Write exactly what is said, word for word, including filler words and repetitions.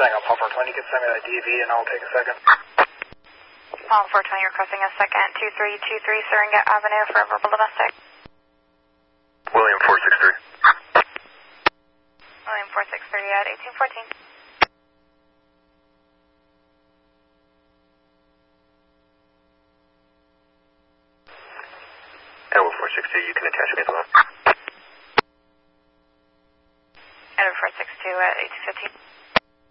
saying on Palm four twenty, you can send me that D V and I'll take a second. Palm four twenty requesting a second, two three two three Serengeti Avenue for verbal domestic. William four six three. William four six three at eighteen fourteen. Elwood four six two, you can attach me as well.